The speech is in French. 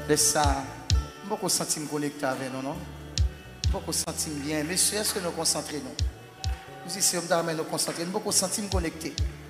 Laisse ça. Beaucoup sentir me connecter avec nous, non? Beaucoup sentir bien. Messieurs, est-ce que nous concentrons nous? Nous ici, nous nous concentrer. Beaucoup sentir me connecter.